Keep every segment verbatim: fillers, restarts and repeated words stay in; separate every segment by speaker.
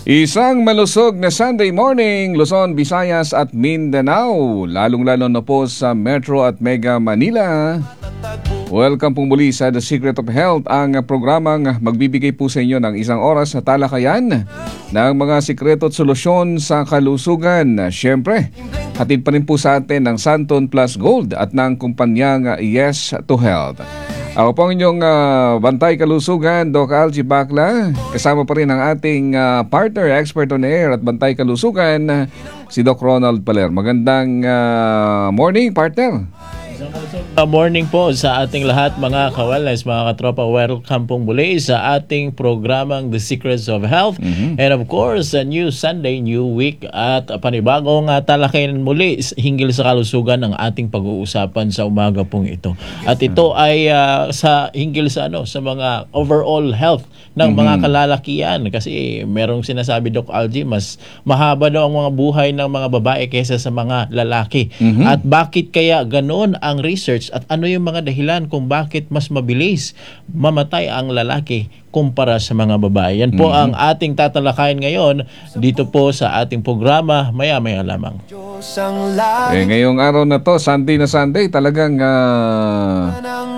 Speaker 1: Isang malusog na Sunday morning, Luzon, Visayas at Mindanao, lalong-lalo na po sa Metro at Mega Manila. Welcome po muli sa The Secret of Health, ang programang magbibigay po sa inyo ng isang oras na talakayan ng mga sikreto at solusyon sa kalusugan. Siyempre, hatid pa rin po sa atin ng Santon Plus Gold at ng kumpanyang Yes to Health. Ako po ang inyong uh, bantay kalusugan, Doc Algie Bacla. Kasama pa rin ang ating uh, partner, expert on air at bantay kalusugan, uh, si Doc Ronald Paler. Magandang uh, morning, partner.
Speaker 2: Good morning po sa ating lahat, mga ka-wellness, mga katropa. Welcome pong muli sa ating programang The Secrets of Health. Mm-hmm. And of course, a new Sunday, new week at panibagong uh, talakayan muli hinggil sa kalusugan ng ating pag-uusapan sa umaga pong ito. At ito ay uh, sa hinggil sa ano sa mga overall health ng mm-hmm. mga kalalakian, kasi merong sinasabi, Doc Algie, mas mahaba daw ang mga buhay ng mga babae kaysa sa mga lalaki. Mm-hmm. At bakit kaya ganoon ang research at ano yung mga dahilan kung bakit mas mabilis mamatay ang lalaki kumpara sa mga babae? Yan po mm-hmm. ang ating tatalakayin ngayon dito po sa ating programa maya-maya lamang.
Speaker 1: Eh, ngayong araw na to, Sunday na Sunday, talagang uh,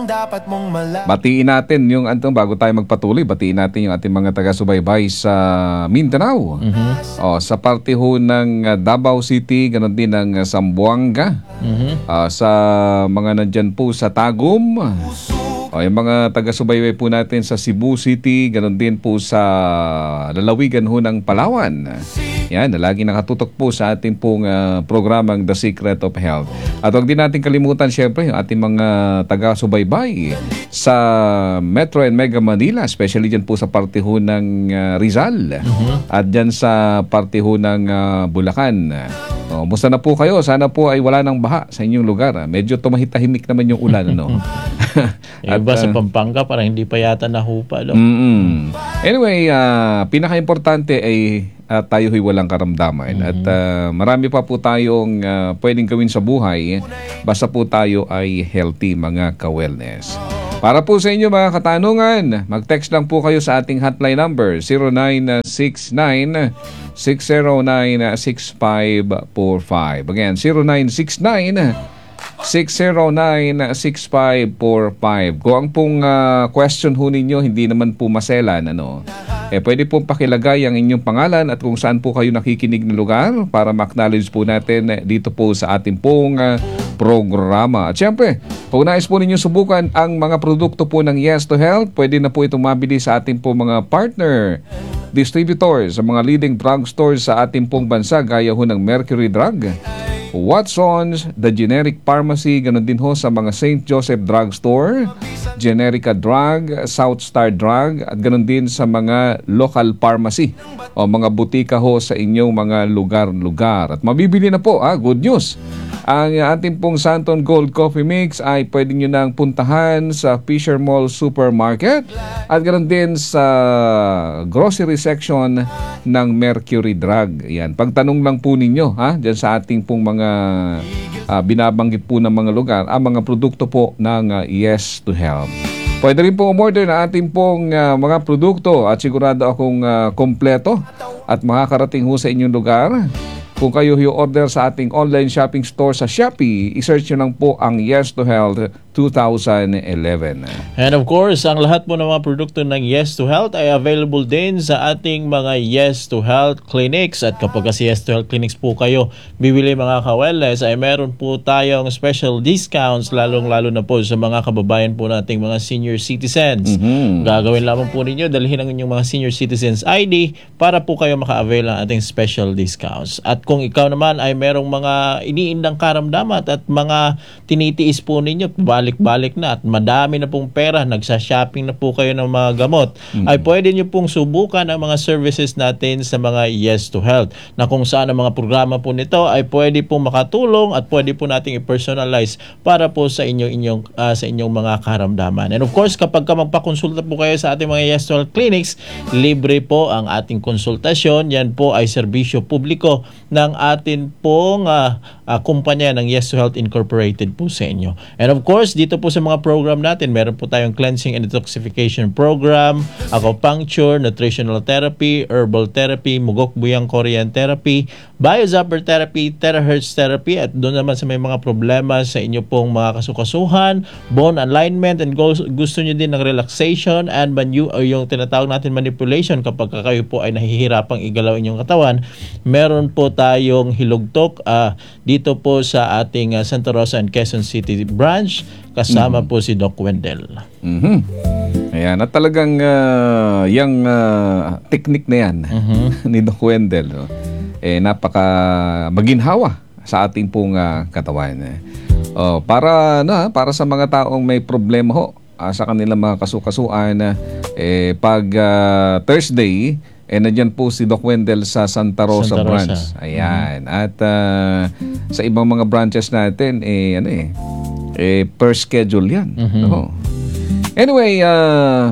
Speaker 1: batiin natin yung antong bago tayo magpatuloy, batiin natin yung ating mga taga-subaybay sa Mindanao. Mm-hmm. O, sa parte ho ng Davao City, ganoon din ng Zamboanga. Mm-hmm. Uh, sa mga nandyan po sa Tagum. O, yung mga taga-subaybay po natin sa Cebu City, ganoon din po sa lalawigan ho ng Palawan. Yan, na lagi nakatutok po sa ating pong uh, programang The Secret of Health. At huwag din natin kalimutan syempre yung ating mga taga-subaybay sa Metro and Mega Manila, especially dyan po sa parte ho ng uh, Rizal. Uh-huh. At dyan sa parte ho ng uh, Bulacan. O, musta na po kayo? Sana po ay wala ng baha sa inyong lugar. Ha? Medyo tumahit-tahimik naman yung ulan. Ano?
Speaker 2: At, iba sa Pampanga, parang hindi pa yata nahupa. No?
Speaker 1: Mm-mm. Anyway, uh, pinaka-importante ay uh, tayo ay walang karamdaman. Mm-hmm. At uh, marami pa po tayong uh, pwedeng gawin sa buhay basta po tayo ay healthy, mga ka-wellness. Para po sa inyo mga katanungan, mag-text lang po kayo sa ating hotline number zero nine six nine, six zero nine, six five four five. Again, zero nine six nine, six zero nine, six five four five. Kung ang pong uh, question ho ninyo hindi naman po maselan, ano, eh pwede pong pakilagay ang inyong pangalan at kung saan po kayo nakikinig na lugar para ma-acknowledge po natin dito po sa ating pong uh, programa. At syempre, kung nais po ninyo subukan ang mga produkto po ng Yes to Health, pwede na po itong mabili sa ating po mga partner distributors sa mga leading drugstores sa ating pong bansa, gaya ho ng Mercury Drug, Watson's, The Generic Pharmacy, ganoon din ho sa mga Saint Joseph Drugstore, Generica Drug, South Star Drug, at ganoon din sa mga local pharmacy o mga butika ho sa inyong mga lugar-lugar. At mabibili na po, ah, good news. Ang ating pong Santon Gold Coffee Mix ay pwede nyo nang puntahan sa Fisher Mall Supermarket at ganoon din sa grocery section ng Mercury Drug. Yan. Pagtanong lang po ninyo, ha, dyan sa ating pong mga uh, binabanggit po ng mga lugar, ang mga produkto po ng uh, Yes to Health. Pwede rin po umorder na ating pong uh, mga produkto at sigurado akong uh, kompleto at makakarating ho sa inyong lugar. Kung kayo i-order sa ating online shopping store sa Shopee, i-search nyo lang po ang Yes to Health twenty eleven.
Speaker 2: And of course, ang lahat po ng mga produkto ng Yes to Health ay available din sa ating mga Yes to Health clinics. At kapag kasi Yes to Health clinics po kayo bibili, mga ka-wellness, ay meron po tayong special discounts, lalong-lalo na po sa mga kababayan po nating mga senior citizens. Mm-hmm. Gagawin lamang po ninyo, dalhin ang inyong mga senior citizens I D para po kayo maka-avail ng ating special discounts. At kung ikaw naman ay merong mga iniindang karamdaman at mga tinitiis po ninyo, balik-balik na at madami na pong pera, nagsha-shopping na po kayo ng mga gamot, mm-hmm. ay pwede nyo pong subukan ang mga services natin sa mga Yes to Health, na kung saan ang mga programa po nito ay pwede pong makatulong at pwede po nating i-personalize para po sa inyong, inyong, uh, sa inyong mga karamdaman. And of course, kapag ka magpakonsulta po kayo sa ating mga Yes to Health clinics, libre po ang ating konsultasyon. Yan po ay serbisyo publiko ng atin pong uh, uh, kumpanya ng Yes to Health Incorporated po sa inyo. And of course, dito po sa mga program natin, meron po tayong cleansing and detoxification program, acupuncture, nutritional therapy, herbal therapy, mugok buyang Korean therapy, biozapper therapy, terahertz therapy, at doon naman sa may mga problema sa inyo pong mga kasukasuhan, bone alignment, and gusto nyo din ng relaxation and manu o yung tinatawag natin manipulation kapag kayo po ay nahihirapang igalaw inyong katawan, meron po tayong hilugtok uh, dito po sa ating uh, Santa Rosa and Quezon City branch, kasama mm-hmm. po si Doc Wendell.
Speaker 1: Mm-hmm. Ayan, at talagang uh, yung uh, technique na yan mm-hmm. ni Doc Wendell, no? eh, napaka maginhawa sa ating pong uh, katawan. Eh. Oh, para na para sa mga taong may problema ho uh, sa kanilang mga kasukasuan, uh, eh, pag uh, Thursday, eh, nandiyan po si Doc Wendell sa Santa Rosa,
Speaker 2: Santa Rosa.
Speaker 1: branch. Ayan. Mm-hmm. At uh, sa ibang mga branches natin, eh, ano eh, eh per schedule yan. Mm-hmm. No? Anyway, uh,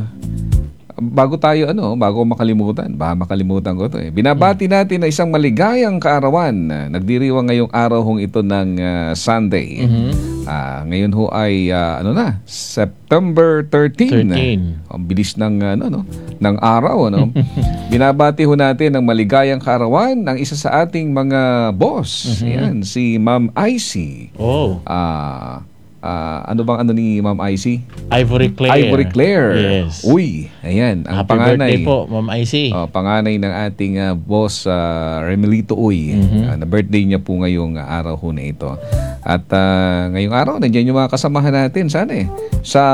Speaker 1: bago tayo, ano, bago makalimutan, baka makalimutan ko to eh. Binabati natin na isang maligayang kaarawan. Nagdiriwang ngayong araw hong ito ng uh, Sunday. Mm-hmm. Uh, ngayon ho ay, uh, ano na, September thirteenth. Ang bilis ng, ano, no, ng araw, ano. Binabati ho natin ng maligayang kaarawan ng isa sa ating mga boss. Mm-hmm. Yan, si Ma'am Icy.
Speaker 2: Oh.
Speaker 1: Ah... Uh, Uh, ano bang ano ni Ma'am Icy?
Speaker 2: Ivory Claire.
Speaker 1: Ivory Claire.
Speaker 2: Yes.
Speaker 1: Uy, ayan. Ang
Speaker 2: Happy
Speaker 1: panganay,
Speaker 2: birthday po, Ma'am Icy.
Speaker 1: Oh, panganay ng ating uh, boss, uh, Remelito Uy. Mm-hmm. Uh, na birthday niya po ngayong uh, araw ho na ito. At uh, ngayong araw, nandiyan yung mga kasamahan natin. Saan eh? Sa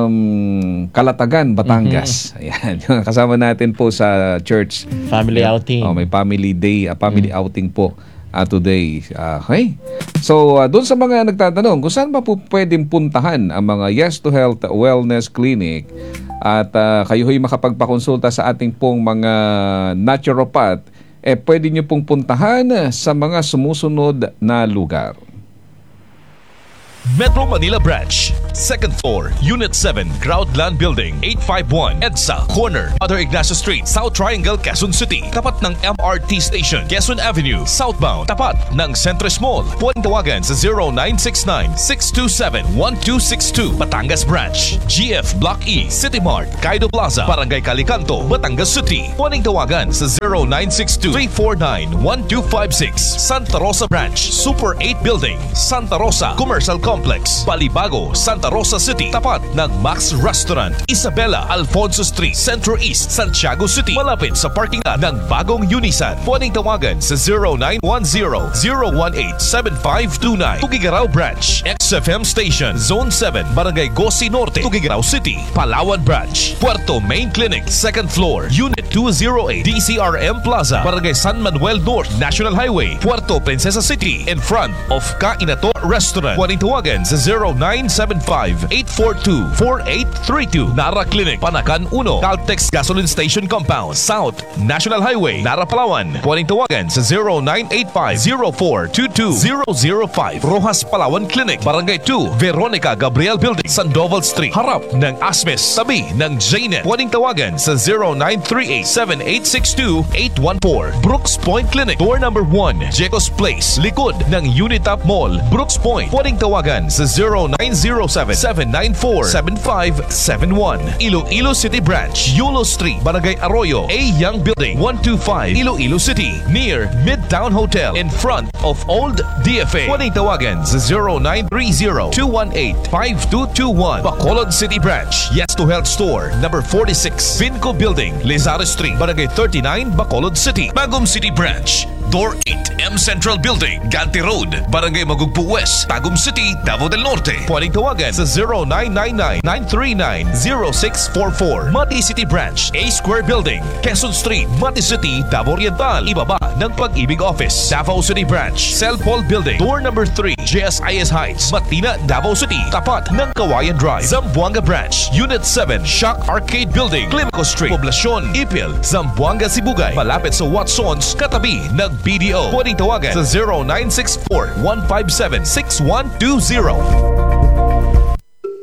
Speaker 1: um, Calatagan, Batangas. Mm-hmm. Ayan. Yung kasama natin po sa church.
Speaker 2: Family yeah. outing.
Speaker 1: Oh, may family day, uh, family mm-hmm. outing po. Uh, today. Uh, okay. So, uh, doon sa mga nagtatanong, kung saan ba po pwedeng puntahan ang mga Yes to Health Wellness Clinic at uh, kayo ho'y makapagpakonsulta sa ating pong mga naturopath, eh pwede nyo pong puntahan sa mga sumusunod na lugar.
Speaker 3: Metro Manila Branch, second floor, Unit seven, Groundland Building, eight five one, EDSA, corner, Mother Ignacio Street, South Triangle, Quezon City. Tapat ng M R T Station, Quezon Avenue, southbound. Tapat ng Centris Mall. Pwedeng tawagan sa zero nine six nine, six two seven, one two six two. Batangas Branch, G F Block E, City Mart, Kaido Plaza, Barangay Calicanto, Batangas City. Pwedeng tawagan sa zero nine six two, three four nine, one two five six. Santa Rosa Branch, Super eight Building, Santa Rosa Commercial Complex, Balibago, Santa Rosa City. Tapat ng Max Restaurant, Isabela, Alfonso Street, Centro East, Santiago City. Malapit sa parking lot ng bagong Unisan. Pwedeng tawagan sa zero nine one zero, zero one eight, seven five two nine. Tugigaraw Branch, X F M Station, Zone seven, Barangay Gosi Norte, Tugigaraw City. Palawan Branch, Puerto Main Clinic, second floor, Unit two oh eight, D C R M Plaza, Barangay San Manuel North, National Highway, Puerto Princesa City, in front of Kainator Restaurant. Pwedeng tawagan sa zero nine seven five, eight four two, four eight three two. Nara Clinic, Panakan one, Caltex Gasoline Station Compound, South National Highway, Nara, Palawan. Pwedeng tawagan sa zero nine eight five, zero four two two, zero zero five. Rojas Palawan Clinic, Barangay two, Veronica Gabriel Building, Sandoval Street, harap ng Asmes, tabi ng J-Net. Pwedeng tawagan sa zero nine three eight, seven eight six two, eight one four. Brooks Point Clinic, door number one, Jecos Place, likod ng Unitap Mall, Brooks Point. Pwedeng tawagan sa zero nine zero seven, seven nine four, seven five seven one. Iloilo City Branch, Yulo Street, Barangay Arroyo, A Young Building, one two five, Iloilo City, near Midtown Hotel, in front of Old D F A. Pwedeng tawagan sa zero nine three zero, two one eight, five two two one. Bacolod City Branch, Yes to Health Store, number forty-six, Vinco Building, Lizares Street, Barangay thirty-nine, Bacolod City. Bagum City Branch, Door eight, M Central Building, Ganti Road, Barangay Magugpo West, Tagum City, Davao del Norte. Pwedeng tawagan sa zero nine nine nine, nine three nine, zero six four four. Mati City Branch, A Square Building, Quezon Street, Mati City, Davao Oriental, ibaba ng Pag-ibig Office. Davao City Branch, Cell Paul Building, door number three, J S I S Heights, Matina, Davao City, tapat ng Kawayan Drive. Zamboanga Branch, Unit seven, Shock Arcade Building, Climaco Street, Poblacion, Ipil, Zamboanga, Sibugay, malapit sa Watsons, katabi ng B D O. Pwedeng tawagan sa zero nine six four, one five seven, six one two zero.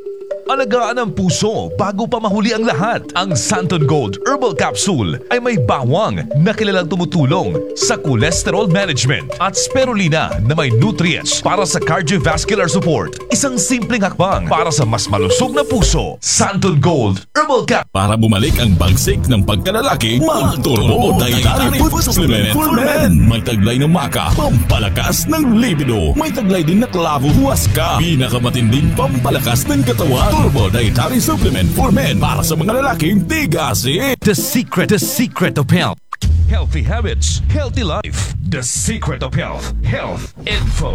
Speaker 3: Alagaan ang puso bago pa mahuli ang lahat. Ang Santon Gold Herbal Capsule ay may bawang na kilalang tumutulong sa cholesterol management at spirulina na may nutrients para sa cardiovascular support. Isang simpleng hakbang para sa mas malusog na puso. Santon Gold Herbal Cap.
Speaker 4: Para bumalik ang bagsik ng pagkalalaki, mag-Turbo Dietary Food Supplement for Men. May taglay ng maka, pampalakas ng libido. May taglay din na klabo, huwaska. Pinakamatinding pampalakas ng katawan. Turbo Dietary Supplement for Men para sa mga lalaking tigasin.
Speaker 3: The secret, the secret of health. Healthy habits, healthy life. The secret of health. Health info.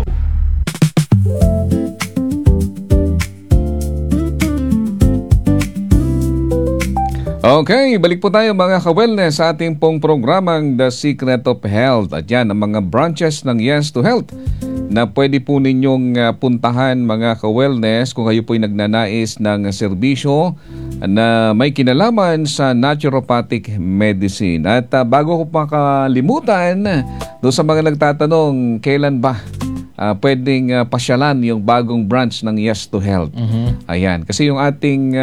Speaker 1: Okay, balik po tayo mga ka-wellness sa ating pong programang The Secret of Health. At yan ang mga branches ng Yes to Health na pwede po ninyong uh, puntahan mga ka-wellness kung kayo po'y nagnanais ng serbisyo na may kinalaman sa naturopathic medicine. At uh, bago ko makalimutan, doon sa mga nagtatanong, kailan ba uh, pwedeng uh, pasyalan yung bagong branch ng Yes to Health? Mm-hmm. Ayan, kasi yung ating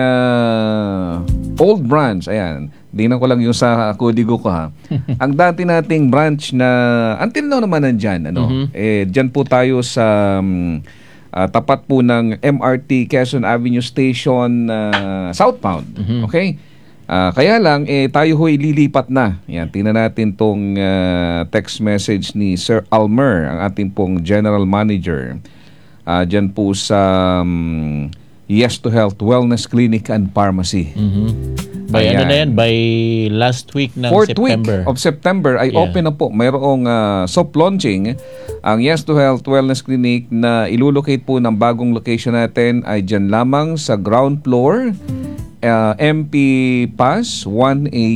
Speaker 1: uh, old branch, ayan, tingnan ko lang yung sa kodigo ko ha. Ang dati nating branch na until now naman nandyan, ano, mm-hmm. eh, dyan po tayo sa um, uh, tapat po ng M R T Quezon Avenue Station uh, southbound. Mm-hmm. Okay? Uh, kaya lang, eh, tayo ho'y lilipat na. Yan, tingnan natin tong uh, text message ni Sir Almer, ang ating pong General Manager. Uh, dyan po sa um, Yes to Health Wellness Clinic and Pharmacy.
Speaker 2: Mm-hmm. By ano na yan? By last week ng
Speaker 1: Fourth
Speaker 2: September.
Speaker 1: week of September ay yeah. open na po. Mayroong uh, soft launching ang Yes to Health Wellness Clinic na ilulocate po ng bagong location natin ay dyan lamang sa ground floor, uh, M P Pass one A,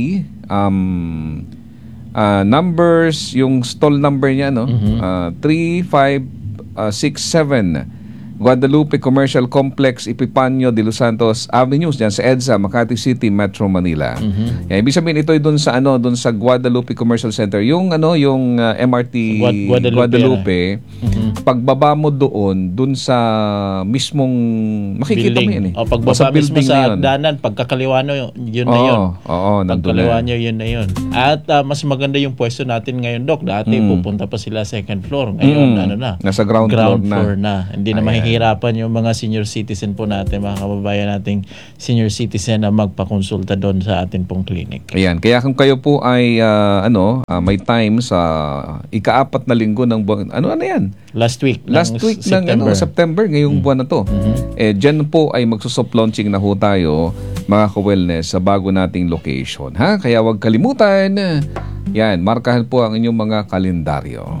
Speaker 1: um, uh, numbers, yung stall number niya, no? Mm-hmm. uh, three five six seven Guadalupe Commercial Complex, Epipanio de Los Santos Avenue, diyan sa EDSA, Makati City, Metro Manila. Mm-hmm. Yan, ibig sabihin ito ay doon sa ano, doon sa Guadalupe Commercial Center. Yung ano, yung uh, M R T Guadalupe, Guadalupe mm-hmm. pagbaba mo doon, doon sa mismong makikita
Speaker 2: building.
Speaker 1: Mo yan eh.
Speaker 2: O pagbaba sa mismo sa danan, pagkakaliwa nyo, yun na yun.
Speaker 1: Oo, oo,
Speaker 2: pagkaliwa nyo, yun na yun. At uh, mas maganda yung pwesto natin ngayon, Doc. Dati mm. pupunta pa sila second floor. Ngayon, mm. ano na?
Speaker 1: Nasa ground,
Speaker 2: ground
Speaker 1: floor,
Speaker 2: floor na. na. Hindi na mahihirapan hirapan yung mga senior citizen po natin, mga kababayan nating senior citizen na magpakonsulta doon sa atin pong clinic.
Speaker 1: Ayan, kaya kung kayo po ay uh, ano, uh, may time sa ika-apat na linggo ng buwan, ano ano yan?
Speaker 2: Last week.
Speaker 1: Last ng week September. ng ano, September, ngayong mm-hmm. buwan na to. Mm-hmm. Eh, dyan po ay magsusoft launching na ho tayo, mga ka-wellness, sa bago nating location. Ha? Kaya huwag kalimutan, yan, markahan po ang inyong mga kalendaryo.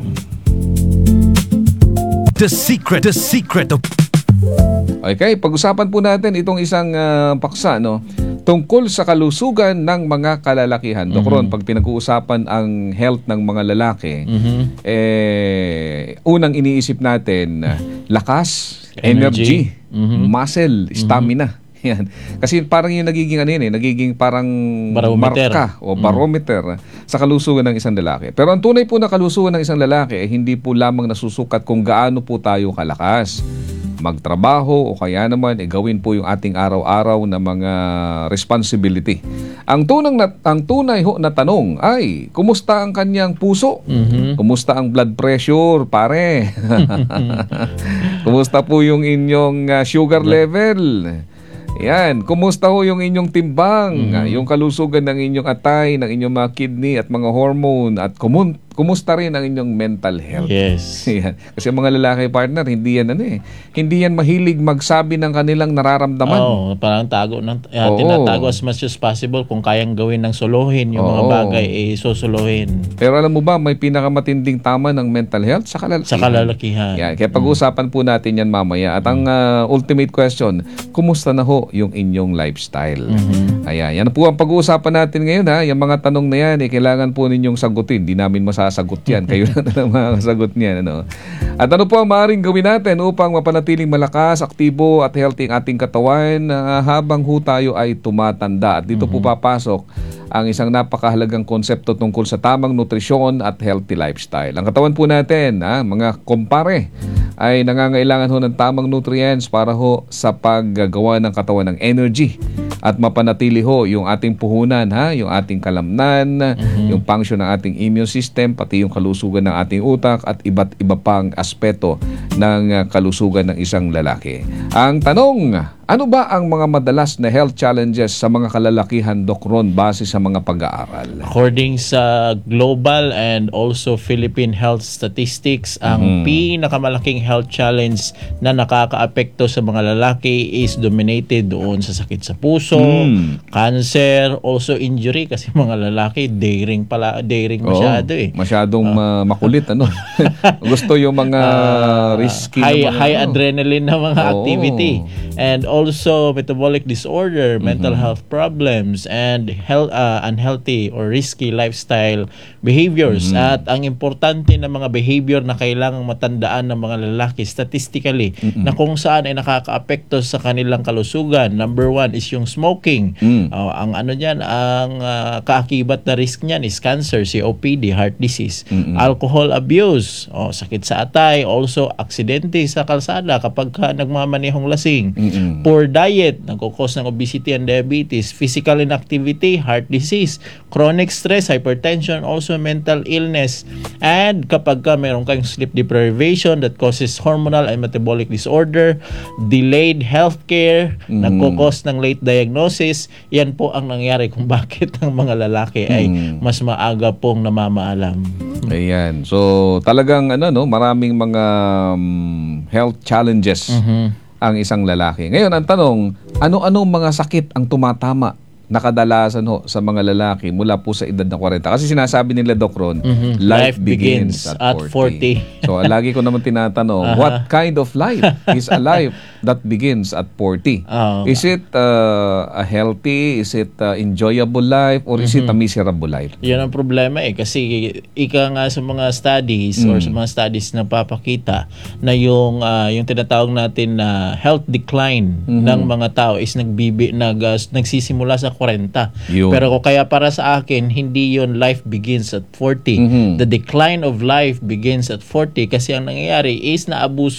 Speaker 3: The secret, the secret of...
Speaker 1: Okay, pag-usapan po natin itong isang uh, paksa, no? Tungkol sa kalusugan ng mga kalalakihan. Mm-hmm. Dokron, pag pinag-uusapan ang health ng mga lalaki, mm-hmm. eh, unang iniisip natin, lakas, energy, energy mm-hmm. muscle, stamina. Mm-hmm. Yan. Kasi parang yung nagiging ano yun eh, nagiging parang
Speaker 2: barometer.
Speaker 1: marka o barometer mm. sa kalusugan ng isang lalaki. Pero ang tunay po na kalusugan ng isang lalaki ay hindi po lamang nasusukat kung gaano po tayo kalakas magtrabaho o kaya naman eh, gawin po yung ating araw-araw na mga responsibility. Ang tunang na, ang tunay ho na tanong ay kumusta ang kanyang puso? Mm-hmm. Kumusta ang blood pressure, pare? Kumusta po yung inyong uh, sugar level? Yan, kumusta ho yung inyong timbang, mm-hmm. yung kalusugan ng inyong atay, ng inyong mga kidney at mga hormone, at kumun kumusta rin ang inyong mental health.
Speaker 2: Yes.
Speaker 1: Yan. Kasi mga lalaki partner, hindi yan ano eh. Hindi yan mahilig magsabi ng kanilang nararamdaman.
Speaker 2: Oo, oh, parang tago ng uh, tinatago as much as possible. Kung kayang gawin ng suluhin yung Oo. mga bagay, eh susuluhin.
Speaker 1: Pero alam mo ba, may pinakamatinding tama ng mental health sa kalalakihan.
Speaker 2: Sa kalalakihan.
Speaker 1: Yan. Kaya pag-uusapan po natin yan mamaya. At ang uh, ultimate question, kumusta na ho yung inyong lifestyle? Mm-hmm. Ayan. Yan po ang pag-uusapan natin ngayon ha. Yung mga tanong na yan, eh, kailangan po ninyong sagutin. Di namin masasagot yan. Kayo na lang makakasagot niyan. Ano? At ano po ang maaaring gawin natin upang mapanatiling malakas, aktibo at healthy ang ating katawan uh, habang ho tayo ay tumatanda. At dito mm-hmm. po papasok ang isang napakahalagang konsepto tungkol sa tamang nutrisyon at healthy lifestyle. Ang katawan po natin, ah, mga kumpare, ay nangangailangan ho ng tamang nutrients para ho sa paggagawa ng katawan ng energy at mapanatili ho yung ating puhunan, ha, yung ating kalamnan, mm-hmm. yung function ng ating immune system, pati yung kalusugan ng ating utak at iba't iba pang aspeto ng kalusugan ng isang lalaki. Ang tanong, ano ba ang mga madalas na health challenges sa mga kalalakihan, Doc Ron, base sa mga pag-aaral?
Speaker 2: According sa global and also Philippine health statistics, ang mm. pinakamalaking health challenge na nakakaapekto sa mga lalaki is dominated doon sa sakit sa puso, mm. cancer, also injury, kasi mga lalaki daring pala, daring masyado eh.
Speaker 1: Masyadong uh, makulit, ano? Gusto yung mga uh, risky
Speaker 2: high,
Speaker 1: na mga,
Speaker 2: high
Speaker 1: ano?
Speaker 2: adrenaline na mga
Speaker 1: Oo.
Speaker 2: activity. And also metabolic disorder, mm-hmm. mental health problems, and health, uh, unhealthy or risky lifestyle behaviors. Mm-hmm. At ang importante na mga behavior na kailangang matandaan ng mga lalaki statistically, mm-hmm. na kung saan ay nakakaapekto sa kanilang kalusugan. Number one is yung smoking. Mm-hmm. Uh, ang ano niyan, ang uh, kaakibat na risk niyan is cancer, C O P D, heart disease, mm-hmm. alcohol abuse, oh, sakit sa atay, also aksidente sa kalsada kapag ka nagmamanehong lasing. Mm-hmm. Mm-hmm. Poor diet, nagkukos ng obesity and diabetes, physical inactivity, heart disease, chronic stress, hypertension, also mental illness. And kapag ka meron kayong sleep deprivation that causes hormonal and metabolic disorder, delayed healthcare, mm-hmm. nagkukos ng late diagnosis, yan po ang nangyari kung bakit ang mga lalaki mm-hmm. ay mas maaga pong namamaalam.
Speaker 1: Ayan. So talagang ano no, maraming mga um, health challenges. Mm-hmm. ang isang lalaki. Ngayon, ang tanong, ano-anong mga sakit ang tumatama na kadalasan ho sa mga lalaki mula po sa edad na forty? Kasi sinasabi nila, Doc Ron,
Speaker 2: mm-hmm.
Speaker 1: life, life begins,
Speaker 2: begins
Speaker 1: at forty. So, lagi ko naman tinatanong, uh-huh. what kind of life is a life that begins at forty? Uh-huh. Is it uh, a healthy, is it a enjoyable life, or is mm-hmm. it a miserable life?
Speaker 2: Yan ang problema eh. Kasi ika nga sa mga studies mm. or sa mga studies na papakita na yung, uh, yung tinatawag natin na health decline mm-hmm. ng mga tao is nagbibi, nag, uh, nagsisimula sa forty. Yun. Pero kung kaya para sa akin, hindi yon life begins at forty. Mm-hmm. The decline of life begins at forty kasi ang nangyayari is naabuso